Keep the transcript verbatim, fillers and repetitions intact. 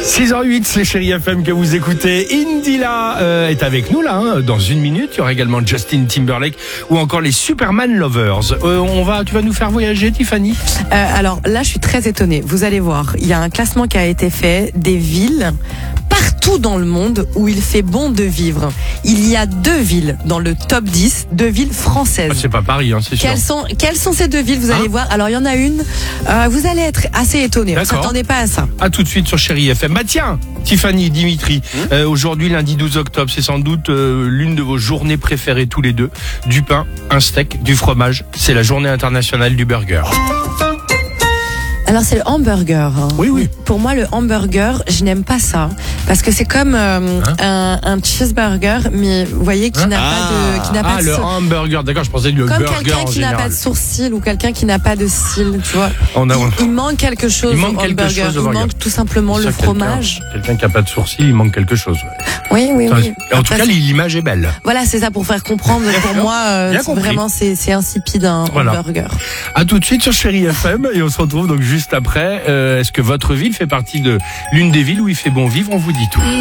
six heures huit, c'est Chérie F M que vous écoutez. Indila euh, est avec nous là, hein, dans une minute. Il y aura également Justin Timberlake ou encore les Superman Lovers. Euh, on va, tu vas nous faire voyager, Tiffany ? euh, Alors là, je suis très étonnée. Vous allez voir, il y a un classement qui a été fait des villes partout dans le monde où il fait bon de vivre. Il y a deux villes dans le top dix, deux villes françaises. Ah, c'est pas Paris, hein, c'est sûr. Quelles sont, quelles sont ces deux villes ? Vous allez Hein voir. Alors il y en a une, euh, vous allez être assez étonnés. On D'accord. s'attendait pas à ça. À tout de suite sur Chérie F M. Bah tiens, Tiffany, Dimitri, mmh. euh, aujourd'hui lundi douze octobre, c'est sans doute euh, l'une de vos journées préférées tous les deux. Du pain, un steak, du fromage. C'est la journée internationale du burger. Alors c'est le hamburger. Hein. Oui, oui. Pour moi, le hamburger, je n'aime pas ça parce que c'est comme euh, hein un, un cheeseburger, mais vous voyez qui hein n'a ah, pas de, qui n'a ah, pas de le sau- hamburger. D'accord, je pensais le comme burger quelqu'un en qui n'a général. pas de sourcils ou quelqu'un qui n'a pas de cils, tu vois. On a- il, il manque quelque chose Il manque au quelque hamburger. chose au il burger. manque tout simplement C'est le ça, fromage. Quelqu'un, quelqu'un qui n'a pas de sourcils, il manque quelque chose. Oui, oui, Ça, oui. En Après, tout cas, l'image est belle. voilà, c'est ça pour faire comprendre. Pour moi, euh, Bien c'est compris. vraiment, c'est, c'est insipide un Voilà. hamburger. À tout de suite sur Chérie F M et on se retrouve donc juste après. Euh, est-ce que votre ville fait partie de l'une des villes où il fait bon vivre ? On vous dit tout.